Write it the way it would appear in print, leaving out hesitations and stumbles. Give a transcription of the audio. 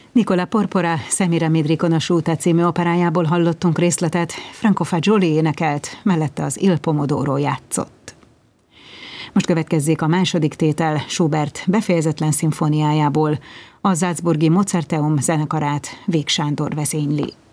Nicola Porpora Semiramis Dracona című operájából hallottunk részletet, Franco Fagioli énekelt, mellette az Il Pomodoro játszott. Most következzék a második tétel Schubert befejezetlen szimfóniájából, a Salzburgi Mozarteum zenekarát Vég Sándor vezényli.